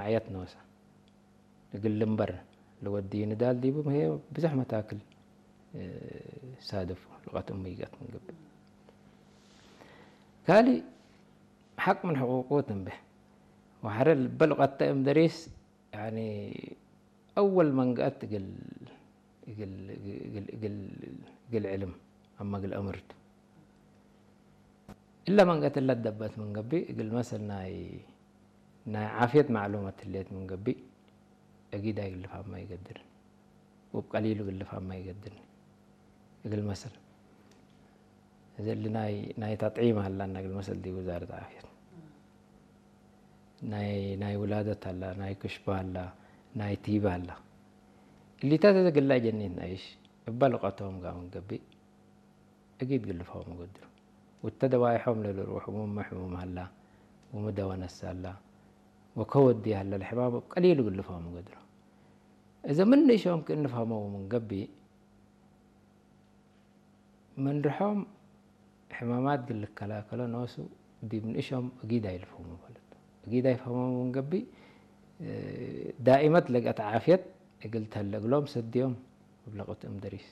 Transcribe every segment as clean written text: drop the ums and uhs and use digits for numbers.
اجتماعيات نوسا لقلنبر لو الدين دال دي هي بزحمة تاكل سادف لغة أمي قط من قبل كالي حق من حقوقهم به وحرل بلغة تأم دريس يعني أول من قات قل علم أما قل أمرت إلا من قات اللي دبت من قبي قل مثلا ناي عافية معلومات اللي من قبي أكيد هاي فهم ما يقدر وبقليل اللي فهم ما يقدرني قل مثلا زي اللي ناي تطعيم هلا نقل مثل دي وزارة عافية ناي ولادة هلا ناي كشبة هلا ناي تيبة هلا اللي تاتا قل لا جنين ايش بلغتهم قاموا قبي اكيد قل فهم مقدر والتدواي حمل للروح ومحموم هلا ومدونة هلا وكود دي هلا الحمام قليل قل فهم مقدر اذا من ايش ممكن نفهمه من قبي من رحم حمامات قل لك كلا نوسو دي من إيشهم أكيد يفهموا بلد أكيد يفهموا من قبي دائمة لقت عافية قلت هلا قلهم سديهم بلغت دريس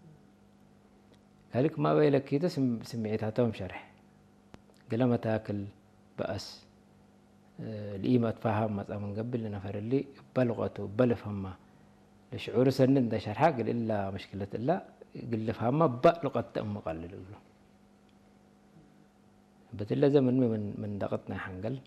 هلك ما بيلك كده سمعتها توم شرح قلما تاكل بأس الإيمة تفهم مثلا من قبل لنفر اللي بلغته بلفهمه لشعور سنن ده شرحها قل إلا مشكلة إلا قل فهمه بلغة تأم قلل له بتلا زمن من ضغطنا حنقل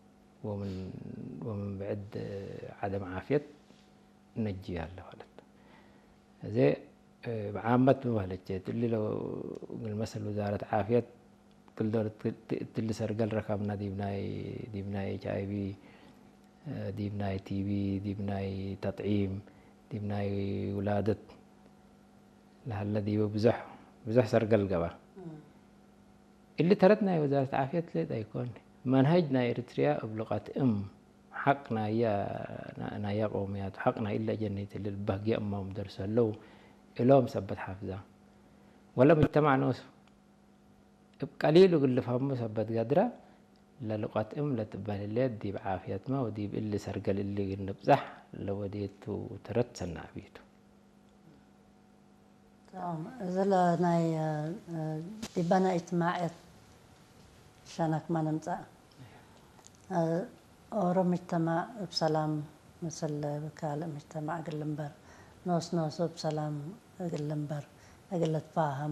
ومن بعد عدم عافية نجيها لولد زي عامة مهلكات اللي لو المثل وزارة عافية كل دور تلي سرقل رقمنا دي بناي HIV دي بناي TB دي بناي تطعيم دي بناي ولادة لهلا دي بزح سرقل قبا اللي تردنا وزارة عافية ليه يكون منهجنا إريتريا بلغة حقنا يا قوميات حقنا إلا جنة اللي البهجي أمام درسها لو إلهم سبت حافظة ولا مجتمع نوس قليل وقل فهم سبت قدرة للغة لا تبال اللي دي بعافية ما ودي اللي سرقل اللي نبزح لو ديت وترد سنة بيته تمام زلا ناي دي بنا اجتماعات شانك ما نمزع أورو مجتمع بسلام مثل بكالة مجتمع قلنبر نوس بسلام قلنبر أقل تفاهم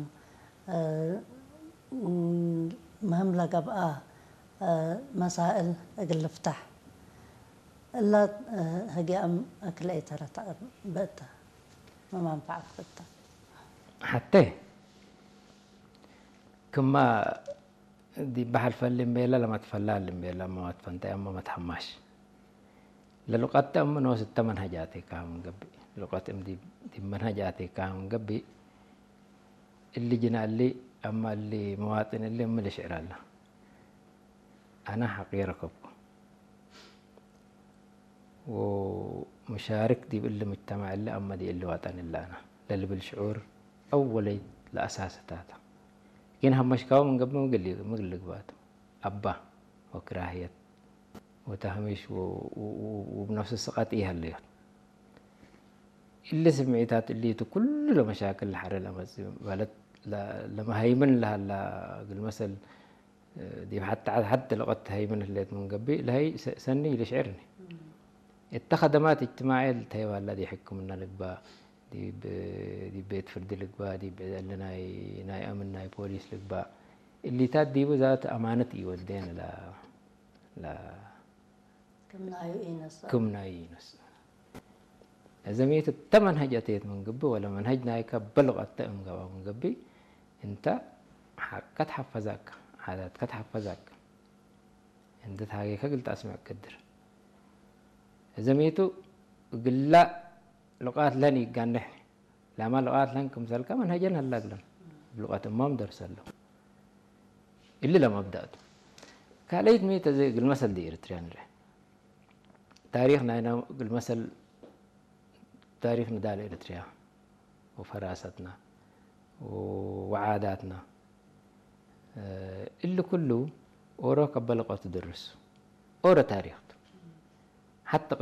مهم لك بقى مسائل أقل فتح إلا هجي أكل أي ترى بقتها ما منفعت بقتها حتى كما دي بحال فاللمبيلا لما تفلا اللمبيلا ما تفنت أما ما تحماش للقطة أم نوس التمن هجاتي كام قبي لقطة أم دي منهجاتي كام قبي اللي جنا اللي أما اللي مواطن اللي أم الشعر الله أنا حقيركم ومشارك دي باللي مجتمع اللي أما دي اللي وطن اللي أنا للي بالشعور أولي لأساساتها لكن هم مشكاو من قبل مقلق باتو أبا وكراهية وتهميش وبنفس السقط إيه اللي سمعتها اللي كل مشاكل الحر لما بلد لما هيمن لها المثل دي حتى لغة هيمن اللي من قبل لهي سني لشعرني التخدمات اجتماعية التيوى الذي يحكم لنا لقبا دي بيت فرد لقبا دي بعد ناي أمن ناي بوليس لقبا اللي تاد دي ذات أمانتي ودين لا كم نايينس زميت التمن هجتيت من قبل ولا منهجنا هيك بلغة تأم قبا من قبل انت كتحفظك عادات كتحفظك انت هاي قلت اسمع قدر زميتو قل لا لغات لن يقنح لما لغات لنكم سلكا منهجنا هلا قلن بلغات امام درس له اللي لما بدأت كاليت ميت زي المثل دي إريتريان له تاريخنا هنا المثل تاريخنا دال إريتريا وفراستنا وعاداتنا اللي كله أورا قبل لغة تدرس أورا تاريخ حتى